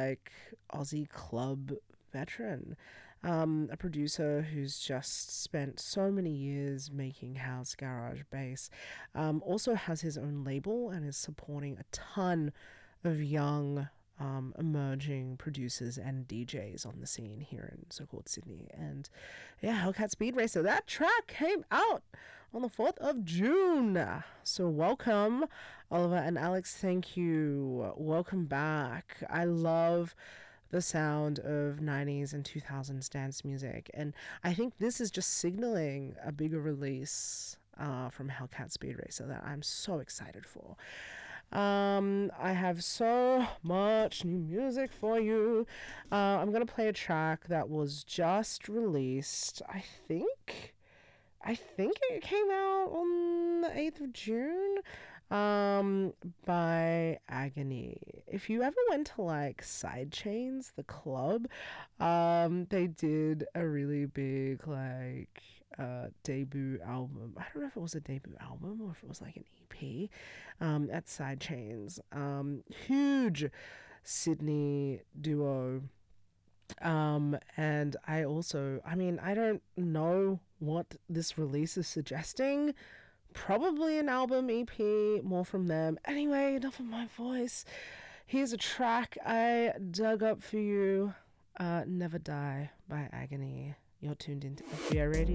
like Aussie club veteran, a producer who's just spent so many years making house, garage, bass. Also has his own label and is supporting a ton of young emerging producers and DJs on the scene here in so-called Sydney. And yeah, Hellcat Speed Racer, that track came out on the 4th of June. So welcome, Oliver and Alex. Thank you. Welcome back. I love the sound of 90s and 2000s dance music, and I think this is just signaling a bigger release from Hellcat Speed Racer that I'm so excited for. I have so much new music for you. I'm gonna play a track that was just released. I think it came out on the 8th of June by Agony. If you ever went to like Sidechains, the club, they did a really big like debut album. I don't know if it was a debut album or if it was like an EP at Sidechains. Huge Sydney duo. And I also, I mean, I don't know what this release is suggesting. Probably an album EP, more from them. Anyway, enough of my voice. Here's a track I dug up for you. Never Die by Agony. You're tuned into FBA Radio.